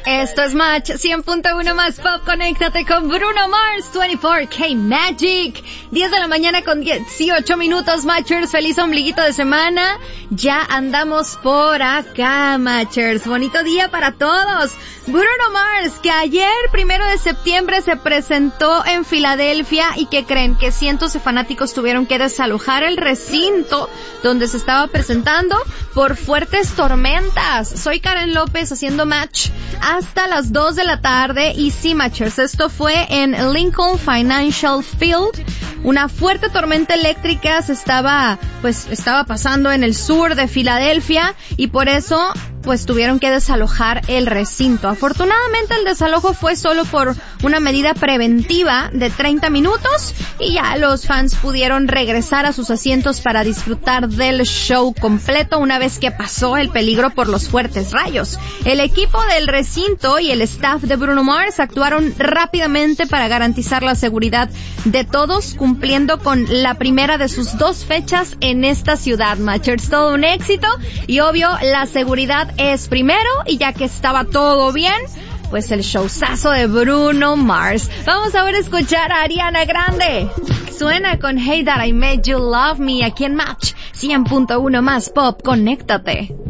Esto es Match 100.1 más pop. Conéctate con Bruno Mars, 24K Magic. 10 de la mañana con 18 minutos, Matchers. Feliz ombliguito de semana. Ya andamos por acá, Matchers. Bonito día para todos. Bruno Mars, que ayer, 1 de septiembre, se presentó en Filadelfia y que creen que cientos de fanáticos tuvieron que desalojar el recinto donde se estaba presentando por fuertes tormentas. Soy Karen López haciendo Match hasta las 2 de la tarde y sí, Matchers, esto fue en Lincoln Financial Field. Una fuerte tormenta eléctrica estaba pasando en el sur de Filadelfia y por eso tuvieron que desalojar el recinto. Afortunadamente el desalojo fue solo por una medida preventiva de 30 minutos y ya los fans pudieron regresar a sus asientos para disfrutar del show completo una vez que pasó el peligro por los fuertes rayos. El equipo del recinto y el staff de Bruno Mars actuaron rápidamente para garantizar la seguridad de todos, cumpliendo con la primera de sus 2 fechas en esta ciudad, Matchers. Todo un éxito y obvio la seguridad es primero y ya que estaba todo bien, pues el showzazo de Bruno Mars. Vamos ahora a escuchar a Ariana Grande. Suena con Hey That I Made You Love Me aquí en Match 100.1 más pop. Conéctate.